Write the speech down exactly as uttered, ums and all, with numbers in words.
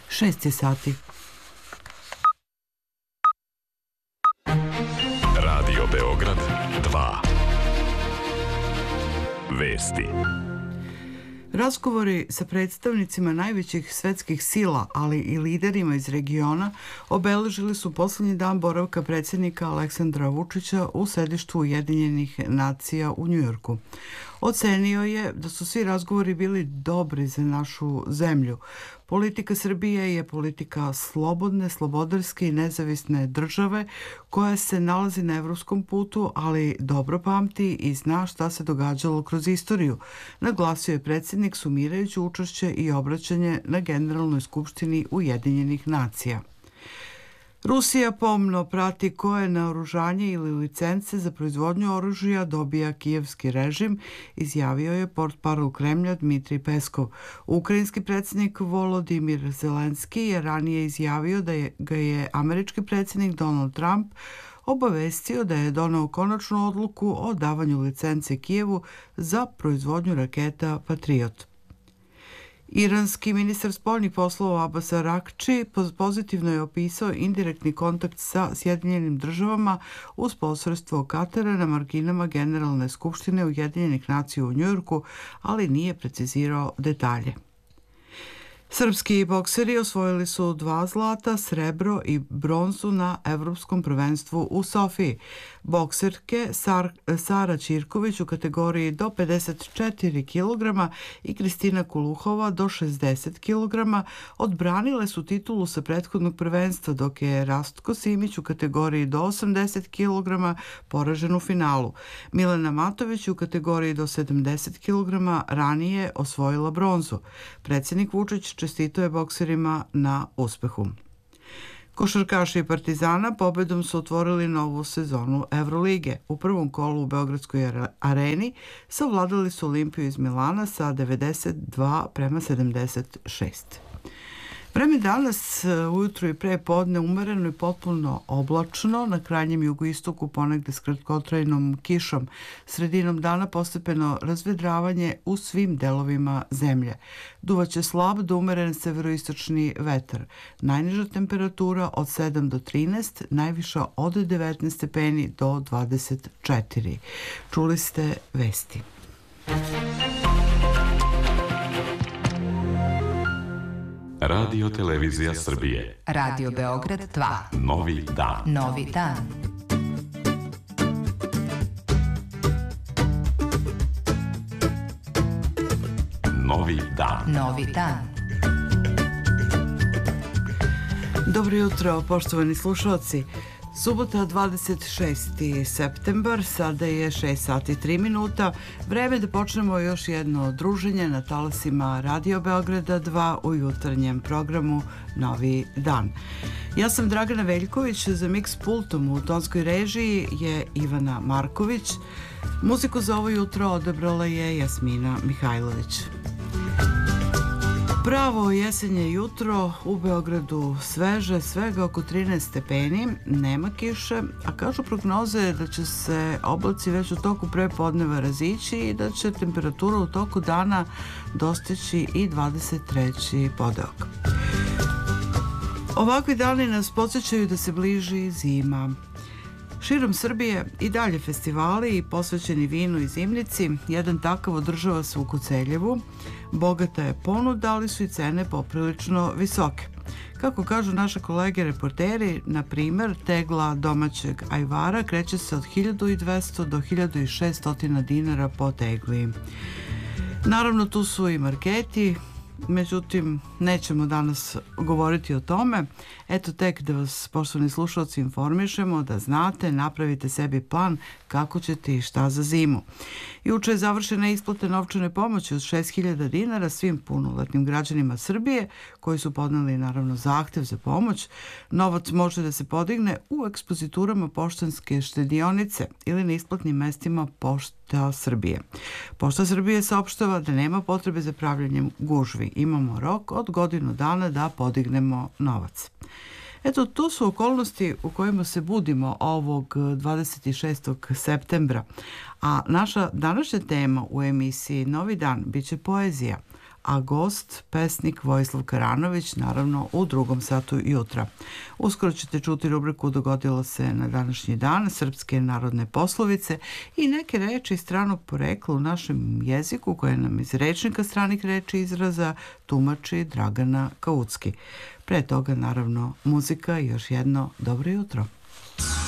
Šest je sati. Radio Beograd dva. Vesti. Razgovori sa predstavnicima najvećih svetskih sila, ali i liderima iz regiona, obeležili su posljednji dan boravka predsjednika Aleksandra Vučića u sedištu Ujedinjenih nacija u Njujorku. Ocenio je da su svi razgovori bili dobri za našu zemlju. Politika Srbije je politika slobodne, slobodarske i nezavisne države koja se nalazi na evropskom putu, ali dobro pamti i zna šta se događalo kroz istoriju, naglasio je predsjednik sumirajući učešće i obraćanje na Generalnoj skupštini Ujedinjenih nacija. Rusija pomno prati koje naoružanje ili licence za proizvodnju oružja dobija kijevski režim, izjavio je portparol Kremlja Dmitrij Peskov. Ukrajinski predsjednik Volodimir Zelenski je ranije izjavio da je, ga je američki predsjednik Donald Trump obavestio da je doneo konačnu odluku o davanju licence Kijevu za proizvodnju raketa Patriot. Iranski ministar spoljnih poslova Abbas Arakči pozitivno je opisao indirektni kontakt sa Sjedinjenim državama uz posredstvo Katara na marginama Generalne skupštine Ujedinjenih nacija u Njujorku, ali nije precizirao detalje. Srpski bokseri osvojili su dva zlata, srebro i bronzu na Evropskom prvenstvu u Sofiji. Bokserke Sar, Sara Ćirković u kategoriji do pedeset četiri kilograma i Kristina Kuluhova do šezdeset kilograma odbranile su titulu sa prethodnog prvenstva, dok je Rastko Simić u kategoriji do osamdeset kilograma poražen u finalu. Milena Matović u kategoriji do sedamdeset kilograma ranije osvojila bronzu. Predsjednik Vučić čestitao je bokserima na uspehu. Košarkaši Partizana pobedom su otvorili novu sezonu Evrolige. U prvom kolu u Beogradskoj areni savladali su Olimpiju iz Milana sa devedeset dva prema sedamdeset šest. Vreme danas ujutro i pre podne umereno i potpuno oblačno, na krajnjem jugoistoku ponegde s kratkotrajnom kišom. Sredinom dana postepeno razvedravanje u svim delovima zemlje. Duvaće slab do umeren severoistočni vetar. Najniža temperatura od sedam do trinaest, najviša od devetnaest stepeni do dvadeset četiri. Čuli ste vesti. Radio Televizija Srbije. Radio Beograd dva. Novi dan. Novi dan. Novi dan. Novi dan. Dobro jutro, poštovani slušalci. Subota dvadeset šesti septembar, sada je šest sati tri minuta. Vreme da počnemo još jedno druženje na talasima Radio Beograda dva u jutarnjem programu Novi dan. Ja sam Dragana Veljković, za mix pultom u tonskoj režiji je Ivana Marković. Muziku za ovo jutro odabrala je Jasmina Mihajlović. Pravo jesenje jutro, u Beogradu sveže, svega oko trinaest stepeni, nema kiše, a kažu prognoze da će se oblaci već u toku prepodneva razići i da će temperatura u toku dana dostići i dvadeset treći podeok. Ovakvi dani nas podsjećaju da se bliži zima. Širom Srbije i dalje festivali i posvećeni vinu i zimnici. Jedan takav održava se u Koceljevu. Bogata je ponuda, ali su i cene poprilično visoke. Kako kažu naše kolege reporteri, na primer, tegla domaćeg ajvara kreće se od hiljadu dvesta do hiljadu šesto dinara po tegli. Naravno, tu su i marketi, međutim, nećemo danas govoriti o tome. Eto, tek da vas, poštovani slušalci, informišemo da znate, napravite sebi plan kako ćete i šta za zimu. Juče je završena isplata novčane pomoći od šest hiljada dinara svim punoletnim građanima Srbije koji su podneli naravno zahtev za pomoć. Novac može da se podigne u ekspoziturama Poštanske štedionice ili na isplatnim mestima Pošta Srbije. Pošta Srbije saopštava da nema potrebe za pravljanjem gužvi. Imamo rok od godinu dana da podignemo novac. Eto, to su okolnosti u kojima se budimo ovog dvadeset šestog septembra, a naša današnja tema u emisiji Novi dan biće poezija, a gost pesnik Vojislav Karanović, naravno u drugom satu jutra. Uskoro ćete čuti rubriku Dogodilo se na današnji dan, srpske narodne poslovice i neke reči stranog porekla u našem jeziku koje nam iz rečnika stranih reči izraza tumači Dragana Kaucki. Pre toga, naravno, muzika i još jedno dobro jutro.